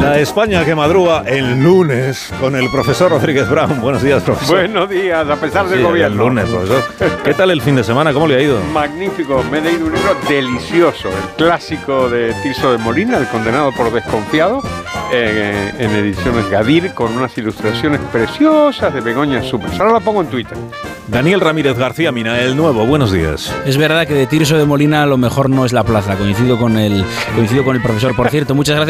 La España que madruga el lunes con el profesor Rodríguez Brown. Buenos días, profesor. Buenos días, a pesar del Sí, gobierno. el lunes, profesor. ¿Qué tal el fin de semana? ¿Cómo le ha ido? Magnífico, me he leído un libro delicioso, el clásico de Tirso de Molina, El condenado por desconfiado, en ediciones Gadir, con unas ilustraciones preciosas de Begoña Summers. Ahora la pongo en Twitter. Daniel Ramírez García Mina, el nuevo. Buenos días. Es verdad que de Tirso de Molina lo mejor no es la plaza. Coincido con el profesor. Por cierto, muchas gracias.